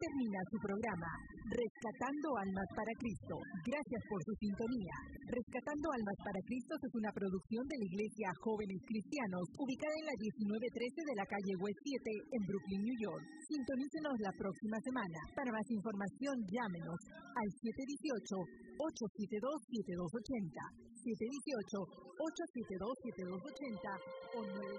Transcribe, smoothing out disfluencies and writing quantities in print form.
termina su programa, Rescatando Almas para Cristo. Gracias por su sintonía. Rescatando Almas para Cristo es una producción de la Iglesia Jóvenes Cristianos, ubicada en la 1913 de la calle West 7, en Brooklyn, New York. Sintonícenos la próxima semana. Para más información, llámenos al 718-872-7280, 718-872-7280 o 9